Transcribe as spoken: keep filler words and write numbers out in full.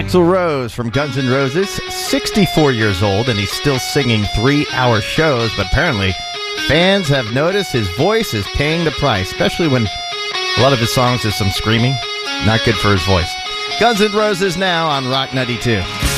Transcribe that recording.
Axl Rose from Guns N' Roses, sixty-four years old, and he's still singing three-hour shows, but apparently fans have noticed his voice is paying the price, especially when a lot of his songs is some screaming. Not good for his voice. Guns N' Roses now on Rock ninety-two.